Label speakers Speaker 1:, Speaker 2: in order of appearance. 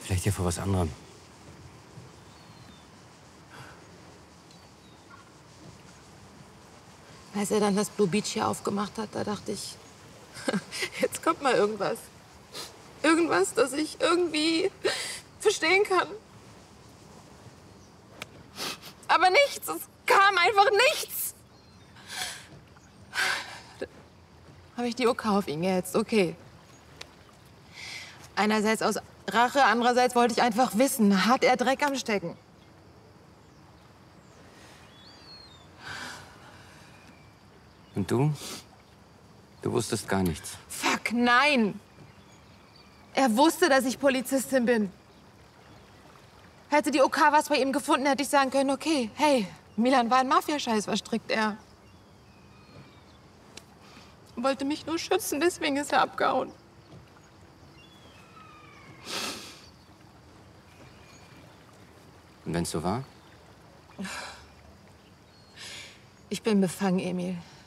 Speaker 1: Vielleicht ja vor was anderem.
Speaker 2: Als er dann das Blue Beach hier aufgemacht hat, da dachte ich, jetzt kommt mal irgendwas. Irgendwas, das ich irgendwie verstehen kann. Aber nichts, es kam einfach nichts. Habe ich die OK auf ihn gehetzt, okay. Einerseits aus Rache, andererseits wollte ich einfach wissen, hat er Dreck am Stecken?
Speaker 1: Und du? Du wusstest gar nichts.
Speaker 2: Fuck, nein! Er wusste, dass ich Polizistin bin. Hätte die OK was bei ihm gefunden, hätte ich sagen können, okay, hey, Milan war in Mafia-Scheiß, was strickt er? Er wollte mich nur schützen, deswegen ist er abgehauen.
Speaker 1: Und wenn's so war?
Speaker 2: Ich bin befangen, Emil.